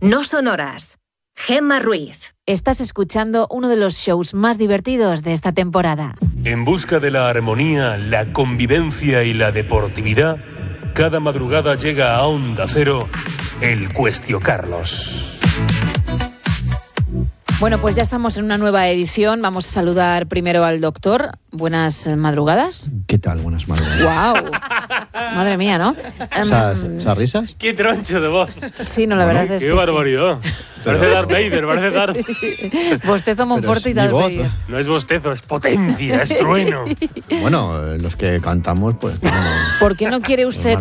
No son horas. Gemma Ruiz. Estás escuchando uno de los shows más divertidos de esta temporada. En busca de la armonía, la convivencia y la deportividad, cada madrugada llega a Onda Cero el Cuestio Carlos. Bueno, pues ya estamos en una nueva edición. Vamos a saludar primero al doctor. Buenas madrugadas. ¿Qué tal? Buenas madrugadas. ¡Guau! Madre mía, ¿no? ¿Esas risas? ¡Qué troncho de voz! Sí, no, la verdad es que ¡Qué barbaridad! sí. Parece Darth Vader, parece Darth... Bostezo Monforte y Darth Vader. No es bostezo, es potencia, es trueno. Bueno, los que cantamos, pues... ¿Por qué no quiere usted